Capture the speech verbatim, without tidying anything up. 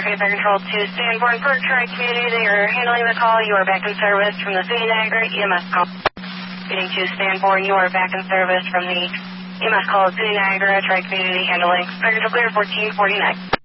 Okay, Fire Control to Sanborn Park Tri-Community. They are handling the call. You are back in service from the City Niagara E M S call. Getting to Sanborn, you are back in service from the E M S call at City Niagara Tri-Community handling. Fire Control clear fourteen forty-nine.